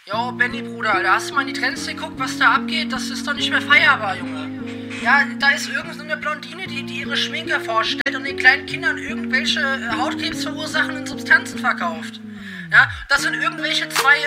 Jo, Benny, Bruder, da hast du mal in die Trends geguckt, was da abgeht? Das ist doch nicht mehr feierbar, Junge. Ja, da ist irgend so eine Blondine, die ihre Schminke vorstellt und den kleinen Kindern irgendwelche Hautkrebs verursachenden Substanzen verkauft. Ja, das sind irgendwelche zwei